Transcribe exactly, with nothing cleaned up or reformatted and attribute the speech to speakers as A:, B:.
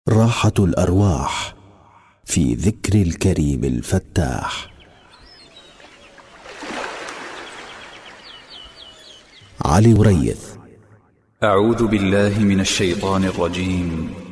A: راحة الأرواح في ذكر الكريم الفتاح. علي وريث.
B: أعوذ بالله من الشيطان الرجيم.